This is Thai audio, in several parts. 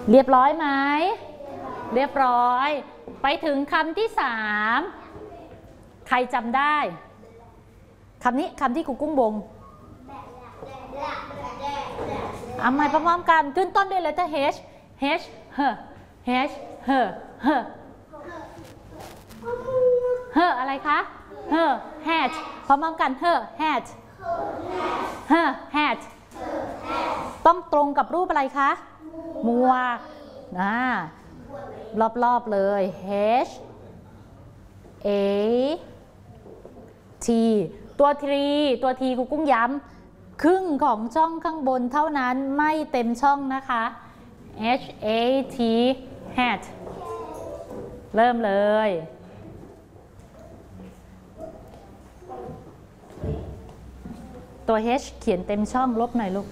เรียบร้อยไหมเรียบร้อยไปถึงคำที่3ใครจำได้คำนี้คำที่ครูกุ้งบงเอาใหม่พร้อมๆกันขึ้นต้นด้วย letter H H Hอะไรคะ hat พร้อมๆกัน hat hat ต้องตรงกับรูปอะไรคะหมวกรอบๆเลย H A T ตัว T ครูกุ้งย้ำครึ่งของช่องข้างบนเท่านั้นไม่เต็มช่องนะคะ H A T hat เริ่มเลยตัว H เขียนเต็มช่องลบหน่อยลูก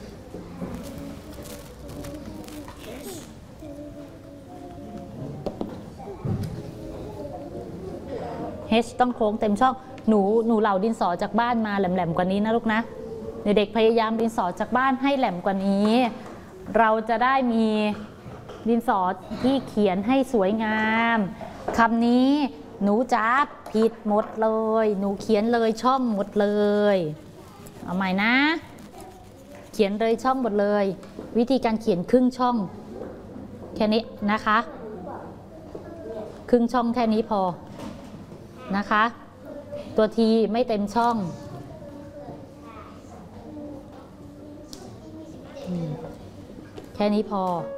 H ต้องโค้งเต็มช่องหนูเหล่าดินสอจากบ้านมาแหลมๆกว่านี้นะลูกนะเด็กๆพยายามดินสอจากบ้านให้แหลมกว่านี้เราจะได้มีดินสอที่เขียนให้สวยงามคำนี้หนูจับผิดหมดเลยหนูเขียนเลยช่องหมดเลยเอาใหม่นะเขียนเลยช่องหมดเลยวิธีการเขียนครึ่งช่องแค่นี้นะคะครึ่งช่องแค่นี้พอนะคะตัวทีไม่เต็มช่องแค่นี้พอ